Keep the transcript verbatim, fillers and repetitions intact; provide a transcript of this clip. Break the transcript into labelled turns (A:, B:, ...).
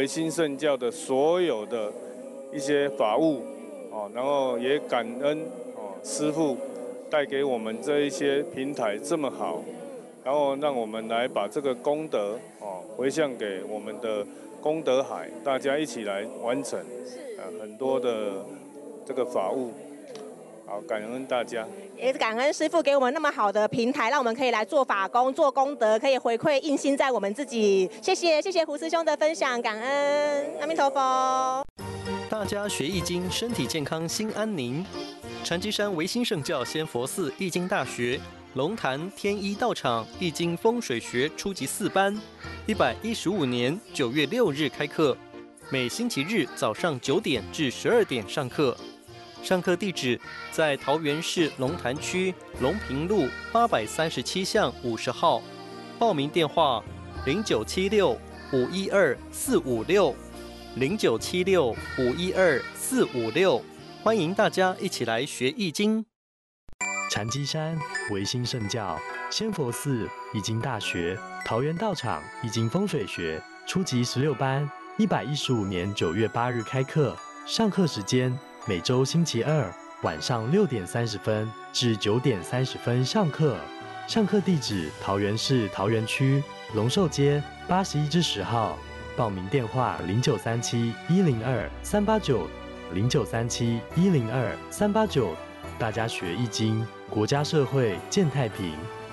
A: 维新圣教的所有的一些法务哦，然后也感恩哦师父带给我们这一些平台这么好，然后让我们来把这个功德哦回向给我们的功德海，大家一起来完成，呃很多的这个法务。好，感恩大家，
B: 也感恩师父给我们那么好的平台，让我们可以来做法功、做功德，可以回馈印心在我们自己。谢谢，谢谢胡师兄的分享，感恩，阿弥陀佛。
C: 大家学易经，身体健康，心安宁。禅机山维新圣教仙佛寺易经大学龙潭天一道场易经风水学初级四班，一百一十五年九月六日开课，每星期日早上九点至十二点上课。上课地址在桃园市龙潭区龙平路八百三十七巷五十号，报名电话零九七六五一二四五六零九七六五一二四五六，欢迎大家一起来学易经。
D: 禅机山维新圣教仙佛寺易经大学桃园道场易经风水学初级十六班，一百一十五年九月八日开课，上课时间每周星期二晚上六点三十分至九点三十分上课。上课地址桃园市桃园区龙寿街八十一至十号。报名电话零九三七一零二三八九零九三七一零二三八九。大家学易经，国家社会健太平。